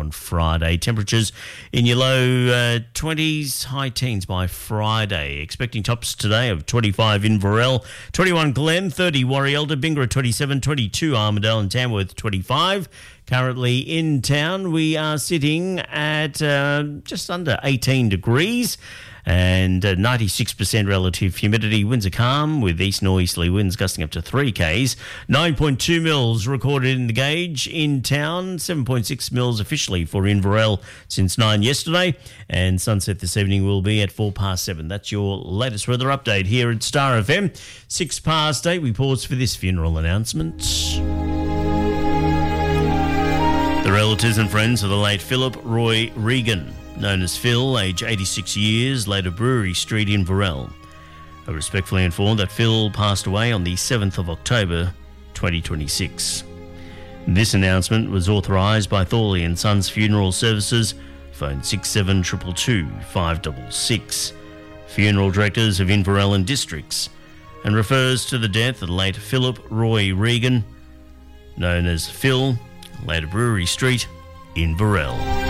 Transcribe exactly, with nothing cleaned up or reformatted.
on Friday. Temperatures in your low uh, twenties, high teens by Friday. Expecting tops today of twenty-five Inverell, twenty-one Glen, thirty Warrielda, Bingara twenty-seven, twenty-two Armidale and Tamworth twenty-five. Currently in town, we are sitting at uh, just under eighteen degrees and uh, ninety-six percent relative humidity. Winds are calm with east northeasterly winds gusting up to three k's. nine point two mils recorded in the gauge in town. seven point six mils officially for Inverell since nine yesterday. And sunset this evening will be at four past seven. That's your latest weather update here at Star F M. six past eight, we pause for this funeral announcement. The relatives and friends of the late Philip Roy Regan, known as Phil, age eighty-six years, later Brewery Street, Inverell, are respectfully informed that Phil passed away on the seventh of October twenty twenty-six. This announcement was authorised by Thorley and Sons Funeral Services, phone six seven two two two, five six six, funeral directors of Inverell and Districts, and refers to the death of the late Philip Roy Regan, known as Phil, later Brewery Street, Inverell.